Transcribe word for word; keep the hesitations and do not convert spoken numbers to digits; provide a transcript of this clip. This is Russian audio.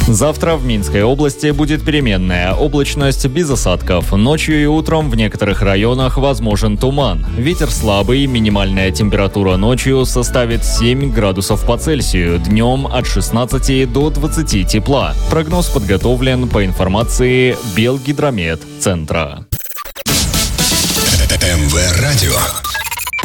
Завтра в Минской области будет переменная облачность без осадков. Ночью и утром в некоторых районах возможен туман. Ветер слабый, минимальная температура ночью составит семь градусов по Цельсию, днем от шестнадцати до двадцати тепла. Прогноз подготовлен по информации Белгидромет центра. МВ Радио.